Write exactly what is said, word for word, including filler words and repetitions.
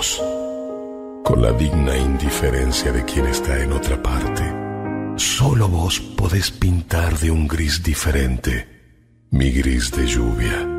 vos, con la digna indiferencia de quien está en otra parte. Solo vos podés pintar de un gris diferente mi gris de lluvia.